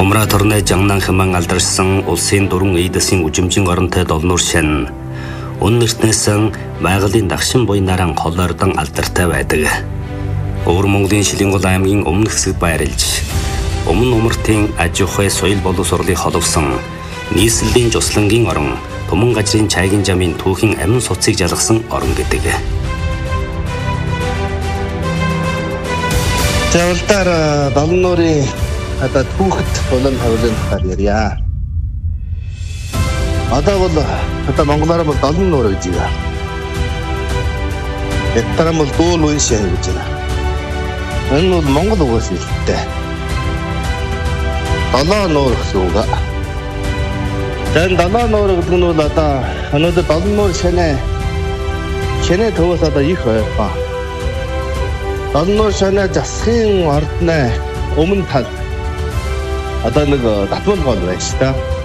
Умра торны жангнан хэмээн алдарсан улсын дөрвөн эйдэсийн үжимжин оронтой долнуур шин үнэртнээсэн байгалийн дагшин буйнаран холордон алдартай байдаг. Өвөр Монголын Шилэнгол аймгийн өмнөх хэсэгт байрлаж өмнө умартын аж ахуй соёл боловсролыг холовсон нийслэлийн жуслангийн орон Туман гажрын чайгийн жамын түүхийн амин суцыг жалгасан орон гэдэг. Завлдаар долон нуурын одоо түүхэд болон хавлын талаар ярья. Одоо бол монголоор бол долон нуур гэж байна. Яттарам бол дуул уншаа гэж байна. Энэ бол монгол угаас хэлтэй. Долоо нуур гэсэн үг. Тэн долоо нуур гэдэг нь бол одоо өнөөдөр долон нуур шанаа төвөөс одоо их ойрхон. Долон нуур шанаа засгийн ордны өмнө тал одоо нэг татвал гол байна шүү дээ.